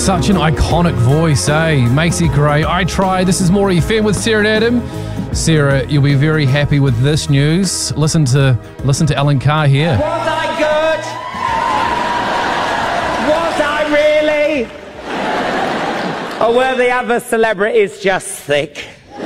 Such an iconic voice, eh? Macy Gray, I Try. This is More FM with Sarah and Adam. Sarah, you'll be very happy with this news. Listen to Alan Carr here. Was I good? Was I really? Or were the other celebrities just thick?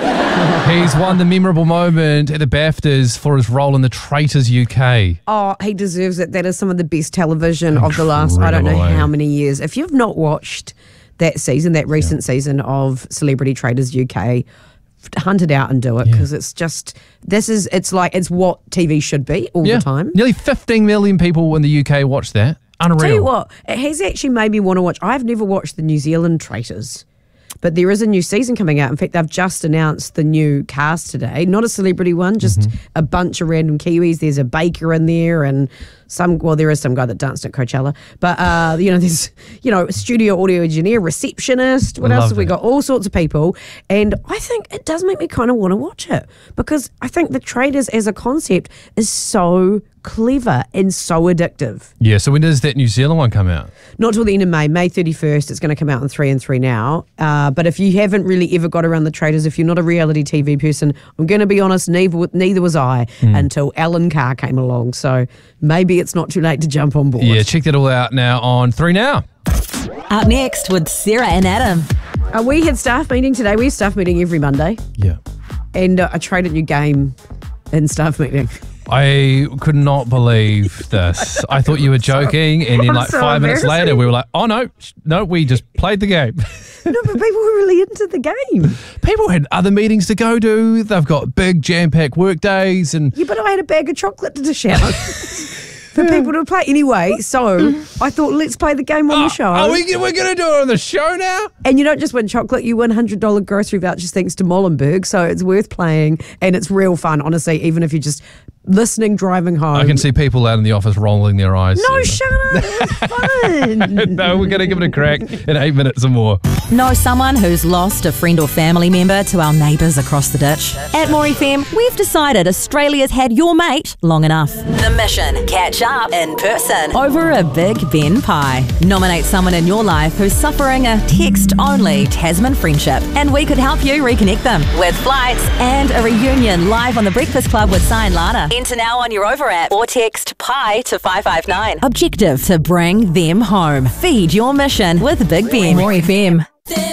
He's won the memorable moment at the BAFTAs for his role in The Traitors UK. Oh, he deserves it. That is some of the best television of the last, I don't know how many years. If you've not watched that season, that recent season of Celebrity Traitors UK, hunt it out and do it, because it's just, it's what TV should be all the time. Nearly 15 million people in the UK watch that. Unreal. Tell you what, it has actually made me want to watch. I've never watched the New Zealand Traitors. But there is a new season coming out. In fact, they've just announced the new cast today. Not a celebrity one, just a bunch of random Kiwis. There's a baker in there and there is some guy that danced at Coachella. But, there's, a studio audio engineer, receptionist. What else have we got? All sorts of people. And I think it does make me kind of want to watch it, because I think The Traitors as a concept is so clever and so addictive. Yeah, so when does that New Zealand one come out? Not till the end of May 31st. It's going to come out on 3 and 3 now. But if you haven't really ever got around The Traitors, if you're not a reality TV person, I'm going to be honest, neither was I until Alan Carr came along. So maybe it's not too late to jump on board. Yeah, check that all out now on 3 Now. Up next with Sarah and Adam. We had staff meeting today. We have staff meeting every Monday. Yeah. And I tried a new game in staff meeting. I could not believe this. I thought you were joking, and then 5 minutes later we were like, oh no, we just played the game. No, but people were really into the game. People had other meetings to go to. They've got big jam-packed work days. Yeah, but I had a bag of chocolate to dish out for people to play. Anyway, so I thought, let's play the game on the show. We're going to do it on the show now? And you don't just win chocolate, you win $100 grocery vouchers thanks to Molenberg. So it's worth playing, and it's real fun, honestly, even if you're just listening, driving home. I can see people out in the office rolling their eyes. No, shut up. It's fun. No, we're going to give it a crack in 8 minutes or more. Know someone who's lost a friend or family member to our neighbours across the ditch? At More FM, we've decided Australia's had your mate long enough. The mission: catch up in person over a Big Ben pie. Nominate someone in your life who's suffering a text-only Tasman friendship, and we could help you reconnect them with flights and a reunion live on The Breakfast Club with Sai and Lana. Enter now on your Over app or text PIE to 559. Objective: to bring them home. Feed your mission with Big Ben. More FM.